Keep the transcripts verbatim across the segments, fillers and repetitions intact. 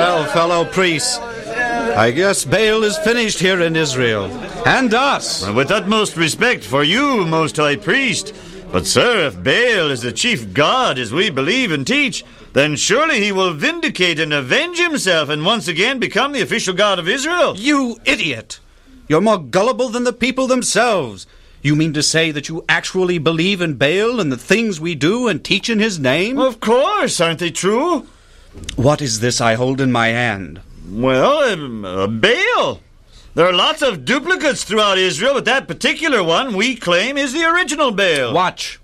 Well, fellow priests, I guess Baal is finished here in Israel. And us. With utmost respect for you, Most High Priest. But, sir, if Baal is the chief god, as we believe and teach, then surely he will vindicate and avenge himself and once again become the official god of Israel. You idiot! You're more gullible than the people themselves. You mean to say that you actually believe in Baal and the things we do and teach in his name? Of course, aren't they true? What is this I hold in my hand? Well, um, uh, Baal. There are lots of duplicates throughout Israel, but that particular one we claim is the original Baal. Watch.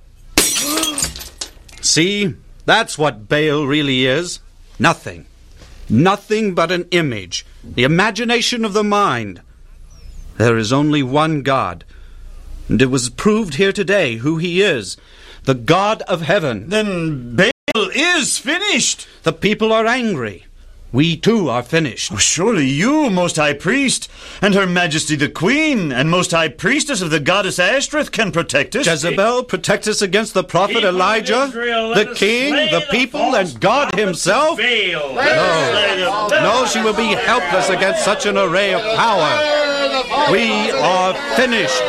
See? That's what Baal really is. Nothing. Nothing but an image. The imagination of the mind. There is only one God. And it was proved here today who he is. The God of heaven. Then Baal is finished. The people are angry. We, too, are finished. Oh, surely you, Most High Priest, and Her Majesty the Queen, and Most High Priestess of the Goddess Ashtoreth can protect us. Jezebel, protect us against the prophet People Elijah, Israel, the king, the, the people, and God himself? Baal. No, no, she will be helpless against such an array of power. We are finished.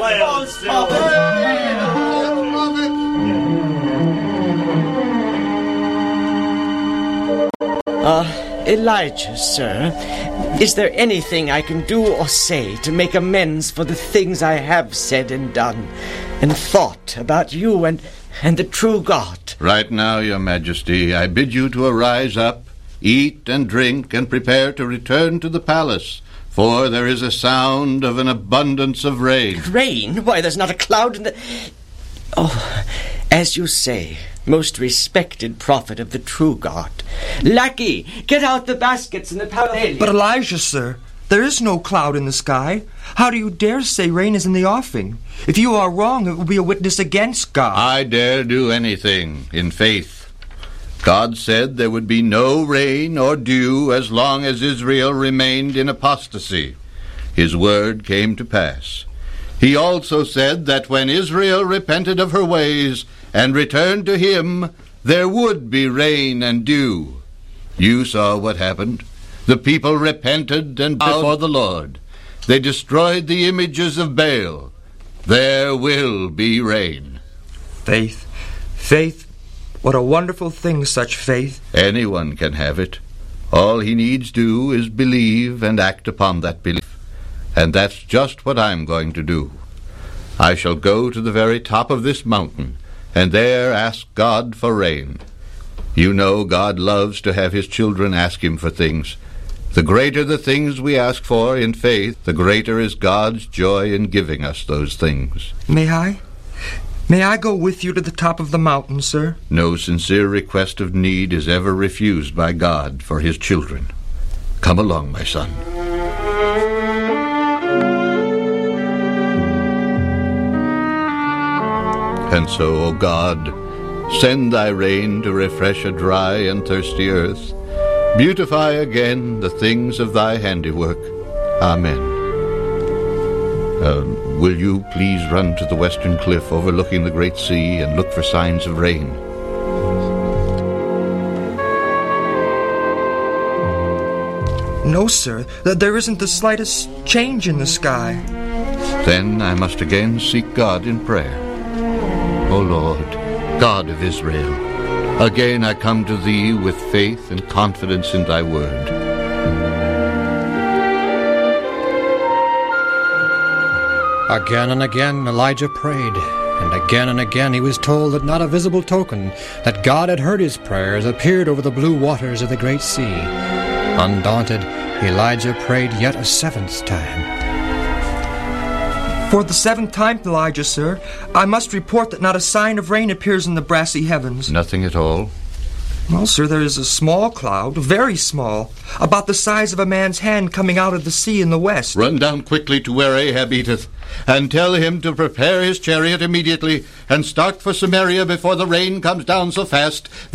Uh... Elijah, sir, is there anything I can do or say to make amends for the things I have said and done and thought about you and, and the true God? Right now, Your Majesty, I bid you to arise up, eat and drink, and prepare to return to the palace, for there is a sound of an abundance of rain. Rain? Why, there's not a cloud in the... Oh, as you say, most respected prophet of the true God. Lackey, get out the baskets and the paraphernalia. But Elijah, sir, there is no cloud in the sky. How do you dare say rain is in the offing? If you are wrong, it will be a witness against God. I dare do anything in faith. God said there would be no rain or dew as long as Israel remained in apostasy. His word came to pass. He also said that when Israel repented of her ways and returned to him, there would be rain and dew. You saw what happened. The people repented and bowed before the Lord. They destroyed the images of Baal. There will be rain. Faith, faith, what a wonderful thing such faith. Anyone can have it. All he needs do is believe and act upon that belief. And that's just what I'm going to do. I shall go to the very top of this mountain, and there ask God for rain. You know God loves to have his children ask him for things. The greater the things we ask for in faith, the greater is God's joy in giving us those things. May I? May I go with you to the top of the mountain, sir? No sincere request of need is ever refused by God for his children. Come along, my son. And so, O God, send thy rain to refresh a dry and thirsty earth. Beautify again the things of thy handiwork. Amen. Uh, will you please run to the western cliff overlooking the great sea and look for signs of rain? No, sir. There isn't the slightest change in the sky. Then I must again seek God in prayer. O Lord, God of Israel, again I come to thee with faith and confidence in thy word. Again and again Elijah prayed, and again and again he was told that not a visible token that God had heard his prayers appeared over the blue waters of the great sea. Undaunted, Elijah prayed yet a seventh time. For the seventh time, Elijah, sir, I must report that not a sign of rain appears in the brassy heavens. Nothing at all? Well, sir, there is a small cloud, very small, about the size of a man's hand coming out of the sea in the west. Run down quickly to where Ahab eateth, and tell him to prepare his chariot immediately, and start for Samaria before the rain comes down so fast